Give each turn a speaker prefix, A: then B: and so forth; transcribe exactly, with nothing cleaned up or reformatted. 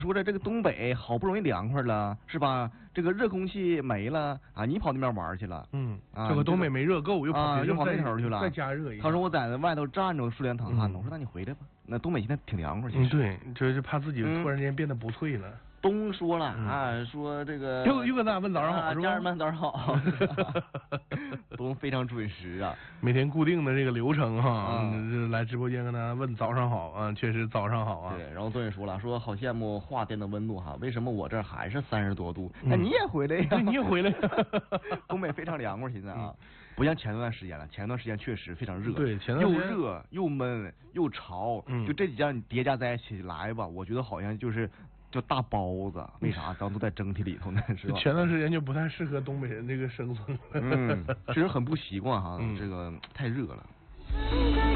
A: 说的这个东北好不容易凉快了，是吧？这个热空气没了啊，你跑那边玩去了。
B: 嗯，
A: 啊，
B: 这个东北没热够，又跑
A: 啊，又跑那头去了，
B: 再加热一下。
A: 他说我在外头站着，出凉淌汗呢。我说那你回来吧，那东北现在挺凉快。
B: 嗯，对，就是怕自己突然间变得不脆了。
A: 东说了啊，说这个
B: 又又跟大家问早上好，是吧？
A: 家人们早上好。东非常准时啊，
B: 每天固定的这个流程哈，来直播间跟大家问早上好啊，确实早上好啊。
A: 对，然后东也说了，说好羡慕华电的温度哈，为什么我这儿还是三十多度？那你也回来呀？
B: 对，你也回来。
A: 东北非常凉快现在啊，不像前段时间了，前段时间确实非常热，
B: 对，前段时间
A: 又热又闷又潮，就这几样你叠加在一起来吧，我觉得好像就是。叫大包子，为啥？咱都在蒸屉里头呢，是吧？
B: 前段时间就不太适合东北人这个生存。
A: 嗯，确实很不习惯哈，这个太热了。